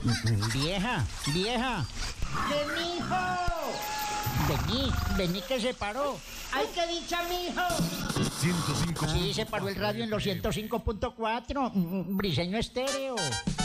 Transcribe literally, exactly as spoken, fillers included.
Vieja, vieja. ¡De mijo! Vení, vení que se paró. ¡Ay, qué dicha, mijo! ciento cinco. Sí, se paró el radio en los ciento cinco punto cuatro. Briseño Estéreo.